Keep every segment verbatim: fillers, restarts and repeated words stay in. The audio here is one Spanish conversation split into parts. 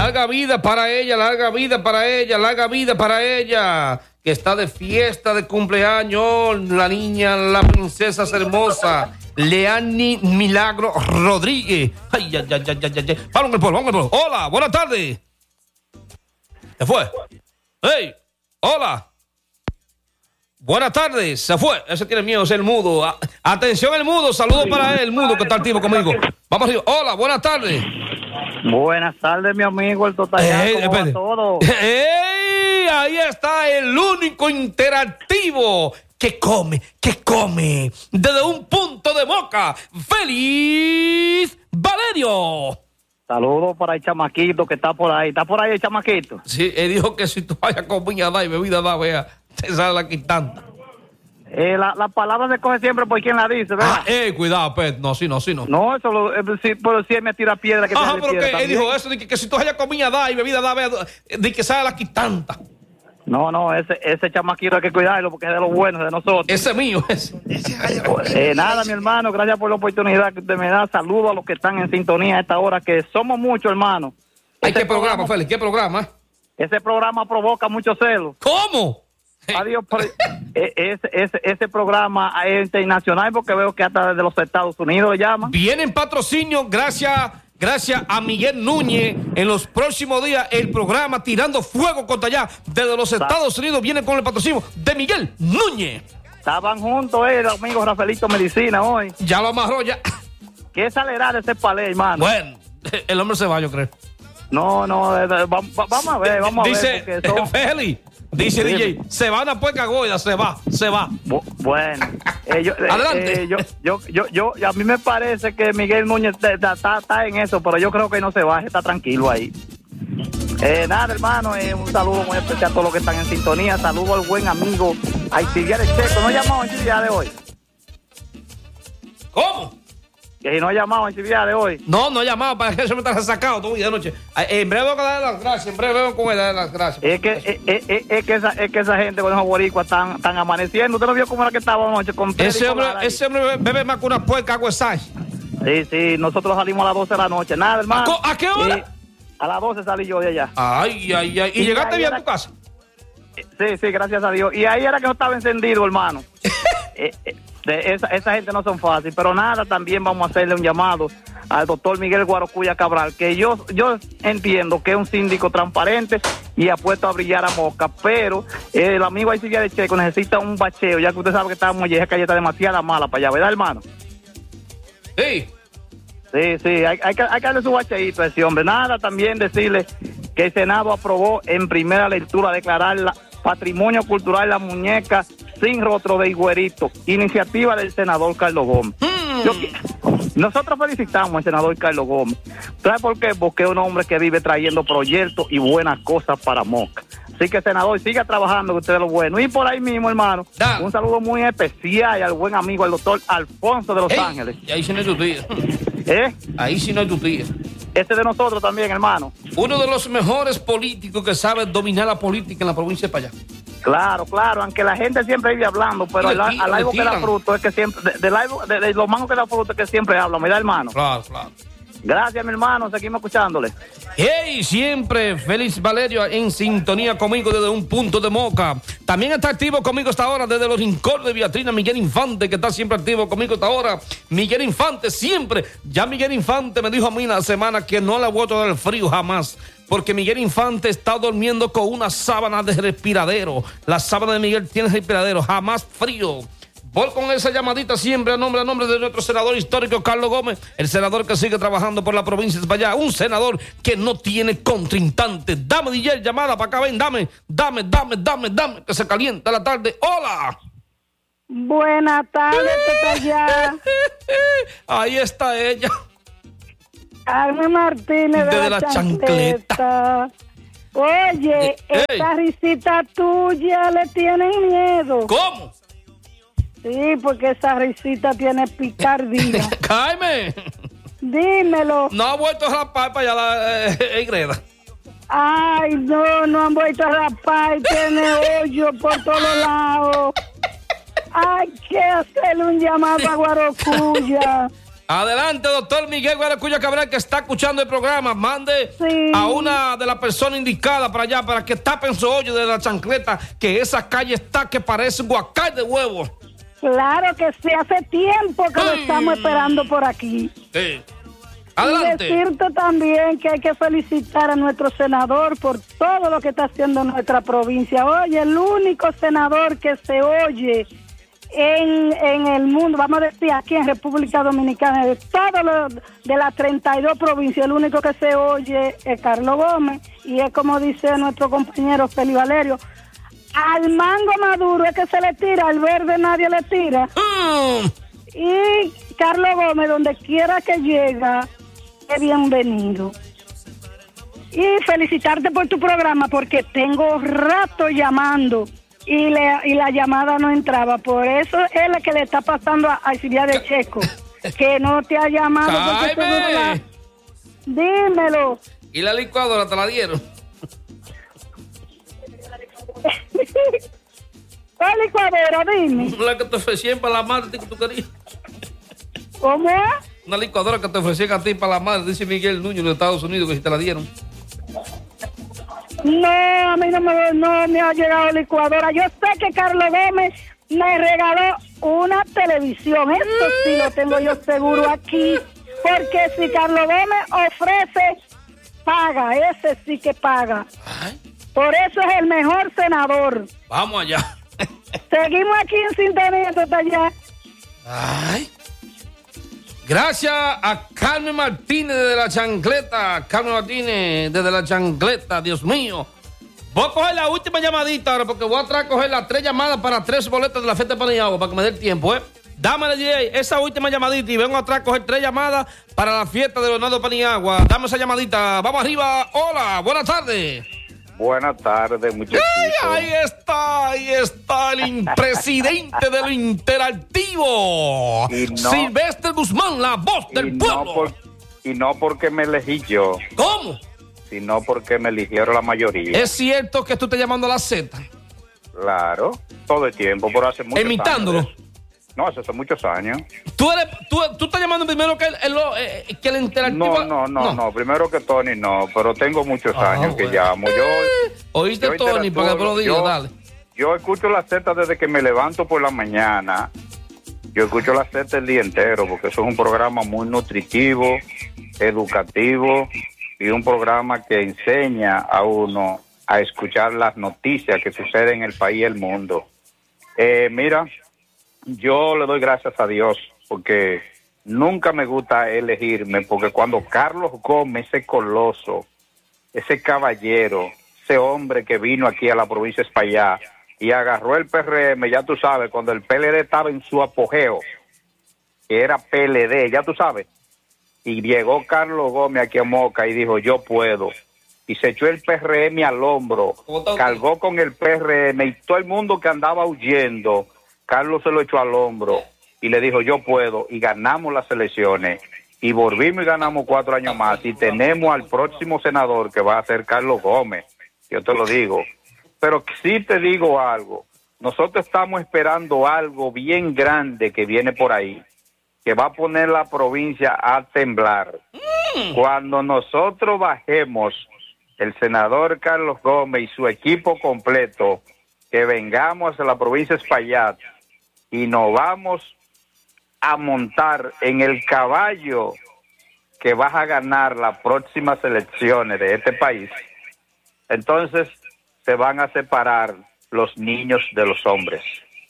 Larga vida para ella, larga vida para ella, larga vida para ella. Que está de fiesta de cumpleaños, la niña, la princesa hermosa, Leani Milagro Rodríguez. Ay, ay, ay, ay, ay, ay. Vamos con el pueblo, vamos con el pueblo. Hola, buenas tardes. Se fue. Hey, hola. Buenas tardes, se fue. Ese tiene miedo, es el mudo. A- Atención, el mudo. Saludos para él, el mudo que está activo conmigo. Vamos arriba. Hola, buenas tardes. Buenas tardes, mi amigo, el Totallán. Ey, ¿Cómo va espérate. todo? ¡Ey! Ahí está el único interactivo que come, que come desde un punto de Moca. ¡Feliz Valerio! Saludos para el chamaquito que está por ahí. ¿Está por ahí el chamaquito? Sí, él dijo que si tú vayas con comida da y bebida da, vea, te sale la quitanda. Eh, la, la palabra se coge siempre por quien la dice, ¿verdad? Ah, eh, cuidado, Pet. No, sí, no, sí, no. No, eso lo, eh, sí, pero si él me tira piedra, que Ajá, me pero piedra que él también. dijo eso, de que, que si tú vayas comida da y bebida da, vea, de que sale la quitanda. No, no, ese, ese chamaquito hay que cuidarlo porque es de los buenos, de nosotros. Ese mío, ese. Eh, nada, mi hermano, gracias por la oportunidad que usted me da. Saludos a los que están en sintonía a esta hora, que somos muchos, hermano. Ay, Ese ¿qué programa, Félix? ¿Qué programa? Ese programa provoca mucho celo. ¿Cómo? Adiós, por- eh, ese, ese, ese programa es internacional porque veo que hasta desde los Estados Unidos le llaman. Viene en patrocinio gracias, gracias a Miguel Núñez. En los próximos días el programa Tirando Fuego contra allá desde los Estados Unidos viene con el patrocinio de Miguel Núñez. Estaban juntos eh, el amigo Rafaelito Medicina hoy. Ya lo amarró ya. ¿Qué saldrá de ese palé, hermano? Bueno, el hombre se va, yo creo. No, no, eh, eh, va- va- vamos a ver, vamos a Dice, ver. porque son- Félix, dice Sí. D J, se van a Puerca Goya, se va, se va. Bu- Bueno, eh, yo, eh, Adelante. eh, yo, yo, yo, yo, a mí me parece que Miguel Núñez está, está- está en eso, pero yo creo que no se va, está tranquilo ahí. Eh, nada, hermano, eh, un saludo muy especial a todos los que están en sintonía. Saludo al buen amigo Aitiviar el Checo. ¿No ha llamado a Aitiviar de hoy? ¿Cómo? Que si no ha llamado a Aitiviar de hoy. No, no he llamado para que eso me está sacado todo el día de noche. Eh, En breve voy a darle las gracias, en breve vengo con él a darle las gracias. Es que, eh, eh, eh, es que, esa, es que esa gente con esos boricuas están, están amaneciendo. ¿Usted no vio cómo era que estaba anoche con Freddy Ese hombre, Polar ahí? ese hombre bebe más que una puerca agua de Sí, sí, nosotros salimos a las doce de la noche. Nada, hermano. ¿A co- a qué hora? Eh, a las doce salí yo de allá. Ay, ay, ay. ¿Y Y llegaste ahí bien a era- tu casa? Sí, sí, gracias a Dios. Y ahí era que no estaba encendido, hermano. Eh, eh, de esa, esa gente no son fáciles. Pero nada, también vamos a hacerle un llamado al doctor Miguel Guarocuya Cabral, que yo yo entiendo que es un síndico transparente y ha puesto a brillar a Moca, pero eh, el amigo ahí sigue de Checo necesita un bacheo, ya que usted sabe que está muy esa calle está demasiado mala para allá, ¿verdad, hermano? Sí. Sí, sí, hay, hay, que, hay que darle su bacheíto a ese hombre. Nada, también decirle que el Senado aprobó en primera lectura declarar la Patrimonio Cultural La Muñeca sin rostro de Higuerito, iniciativa del senador Carlos Gómez. Hmm. Yo qui- nosotros felicitamos al senador Carlos Gómez. ¿Sabes por qué? Porque es un hombre que vive trayendo proyectos y buenas cosas para Moca. Así que, senador, siga trabajando, que usted es lo bueno. Y por ahí mismo, hermano, Dale. un saludo muy especial al buen amigo, al doctor Alfonso de Los Ey, Ángeles. y ahí sí no es tu tía. ¿Eh? Ahí sí no es tu tía. Este de nosotros también, hermano. Uno de los mejores políticos que sabe dominar la política en la provincia de Payá. Claro, claro, aunque la gente siempre vive hablando, pero Y le al, tiran, al le algo que da tiran. fruto es que siempre, de, del algo- de- de los mangos que da fruto es que siempre habla, ¿verdad, hermano? Claro, claro. Gracias, mi hermano, seguimos escuchándole. Hey, siempre Félix Valerio en sintonía conmigo desde un punto de Moca. También está activo conmigo esta hora desde los rincones de Beatriz, Miguel Infante, que está siempre activo conmigo esta hora. Miguel Infante, siempre. Ya Miguel Infante me dijo a mí la semana que no le ha vuelto a dar el frío jamás. Porque Miguel Infante está durmiendo con una sábana de respiradero. La sábana de Miguel tiene respiradero, jamás frío. Voy con esa llamadita siempre a nombre a nombre de nuestro senador histórico Carlos Gómez, el senador que sigue trabajando por la provincia de Payá, un senador que no tiene contrincante. Dame, D J, llamada para acá, ven, dame, dame, dame, dame, dame, que se calienta la tarde. ¡Hola! Buenas tardes, Totallán. Ahí está ella. Carmen Martínez de Desde la, la chancleta. Oye, Eh, esta ey. risita tuya le tienen miedo. ¿Cómo? Sí, porque esa risita tiene picardía. Jaime, Dímelo. no ha vuelto a rapar para allá la eh, Igreda. Ay, no, no han vuelto a rapar, tiene hoyo por todos lados. Hay que hacerle un llamado a Guarocuya. Adelante, doctor Miguel Guaracuya Cabral, que está escuchando el programa. Mande Sí. a una de las personas indicadas para allá, para que tapen su hoyo de la chancleta, que esa calle está que parece un guacal de huevos. Claro que sí, hace tiempo que lo Ay. estamos esperando por aquí. Sí. Adelante. Y decirte también que hay que felicitar a nuestro senador por todo lo que está haciendo en nuestra provincia. Oye, el único senador que se oye en, en el mundo, vamos a decir aquí en República Dominicana, de todos los de las treinta y dos provincias, el único que se oye es Carlos Gómez, y es como dice nuestro compañero Félix Valerio, al mango maduro es que se le tira, al verde nadie le tira. Mm. Y Carlos Gómez, donde quiera que llega, es bienvenido. Y felicitarte por tu programa, porque tengo rato llamando y, le, y la llamada no entraba. Por eso es la que le está pasando a Alcibiades de Checo, que no te ha llamado. Porque seguro la... Dímelo. ¿Y la licuadora te la dieron? ¿Cuál licuadora? Dime. La que te ofrecían para la madre que tú querías. ¿Cómo es? Una licuadora que te ofrecían a ti para la madre, dice Miguel Núñez, en los Estados Unidos, que si te la dieron. No, a mí no me, no me ha llegado licuadora. Yo sé que Carlos Gómez me regaló una televisión. Eso sí lo tengo yo seguro aquí. Porque si Carlos Gómez ofrece, paga. Ese sí que paga. Ay. Por eso es el mejor senador. Vamos allá. Seguimos aquí en sintonía hasta allá. Ay. Gracias a Carmen Martínez desde la chancleta. Carmen Martínez desde la chancleta, Dios mío. Voy a coger la última llamadita ahora porque voy a tratar de coger las tres llamadas para tres boletas de la fiesta de Paniagua para que me dé el tiempo, ¿eh? Dámele, D J, esa última llamadita y vengo atrás a coger tres llamadas para la fiesta de Leonardo Paniagua. Dame esa llamadita. Vamos arriba. Hola, buenas tardes. Buenas tardes, muchachos. Ahí está, ahí está el presidente de lo interactivo. Y no- Silvestre Guzmán, la voz del y, pueblo. no por- y no porque me elegí yo, ¿Cómo? sino porque me eligieron la mayoría. Es cierto que tú estás llamando a la Z, Claro, todo el tiempo, por hace muchos imitándolo. años. No, eso hace muchos años. Tú, eres, tú, tú estás llamando primero que el, el- eh, que el interactivo. No, no, no, no, primero que Tony no, pero tengo muchos Ah, años que bueno. llamo. Yo, Oíste, yo Tony, interactúo, para que me lo digas, yo- dale. Yo escucho la Z desde que me levanto por la mañana. Yo escucho la Z el día entero porque eso es un programa muy nutritivo, educativo y un programa que enseña a uno a escuchar las noticias que suceden en el país y el mundo. Eh, mira, yo le doy gracias a Dios porque nunca me gusta elegirme, porque cuando Carlos Gómez, ese coloso, ese caballero, ese hombre que vino aquí a la provincia de Espaillá y agarró el P R M, ya tú sabes, cuando el P L D estaba en su apogeo, que era P L D, ya tú sabes, y llegó Carlos Gómez aquí a Moca y dijo, yo puedo, y se echó el P R M al hombro, cargó con el P R M y todo el mundo que andaba huyendo, Carlos se lo echó al hombro y le dijo, yo puedo, y ganamos las elecciones, y volvimos y ganamos cuatro años más, y tenemos al próximo senador que va a ser Carlos Gómez, yo te lo digo. Pero sí te digo algo, nosotros estamos esperando algo bien grande que viene por ahí, que va a poner la provincia a temblar. Mm. Cuando nosotros bajemos, el senador Carlos Gómez y su equipo completo, que vengamos a la provincia de Espaillat y nos vamos a montar en el caballo que vas a ganar las próximas elecciones de este país, entonces se van a separar los niños de los hombres.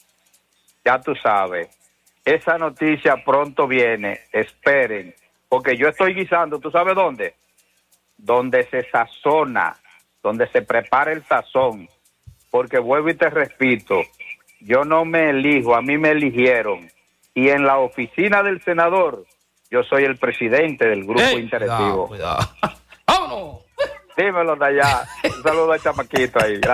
Ya tú sabes, esa noticia pronto viene, esperen, porque yo estoy guisando, ¿tú sabes dónde? Donde se sazona, donde se prepara el sazón, porque vuelvo y te repito, yo no me elijo, a mí me eligieron, y en la oficina del senador, yo soy el presidente del grupo Ey, interactivo. cuidado, cuidado. ¡Vámonos! Dímelo de allá, un saludo al chamaquito ahí.